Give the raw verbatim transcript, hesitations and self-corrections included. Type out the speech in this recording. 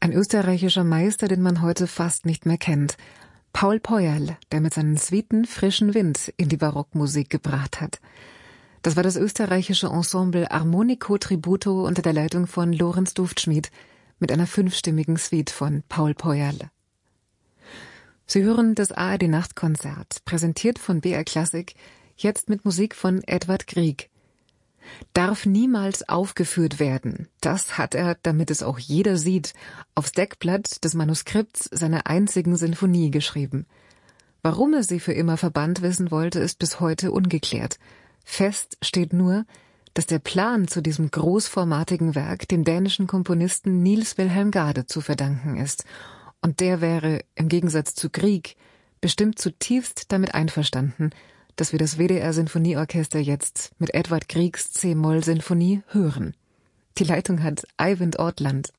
Ein österreichischer Meister, den man heute fast nicht mehr kennt. Paul Poyerl, der mit seinen Suiten frischen Wind in die Barockmusik gebracht hat. Das war das österreichische Ensemble Armonico Tributo unter der Leitung von Lorenz Duftschmied mit einer fünfstimmigen Suite von Paul Poyerl. Sie hören das A R D-Nachtkonzert, präsentiert von B R Klassik, jetzt mit Musik von Edvard Grieg. Darf niemals aufgeführt werden. Das hat er, damit es auch jeder sieht, aufs Deckblatt des Manuskripts seiner einzigen Sinfonie geschrieben. Warum er sie für immer verbannt wissen wollte, ist bis heute ungeklärt. Fest steht nur, dass der Plan zu diesem großformatigen Werk dem dänischen Komponisten Niels Wilhelm Gade zu verdanken ist. Und der wäre, im Gegensatz zu Grieg, bestimmt zutiefst damit einverstanden, dass wir das W D R-Sinfonieorchester jetzt mit Edvard Griegs C-Moll-Sinfonie hören. Die Leitung hat Eivind Ortland.